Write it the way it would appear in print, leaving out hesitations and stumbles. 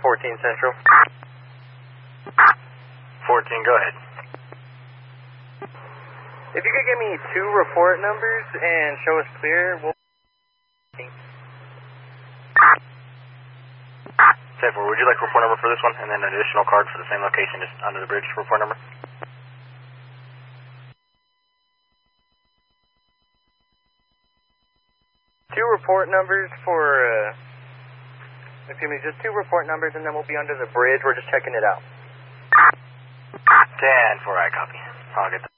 14 Central. 14, go ahead. If you could give me 2 report numbers and show us clear, we'll... 10-4, would you like report number for this one, and then an additional card for the same location, just under the bridge, report number? Two report numbers for, excuse me, just 2 report numbers, and then we'll be under the bridge. We're just checking it out. 10-4, I copy. I'll get that.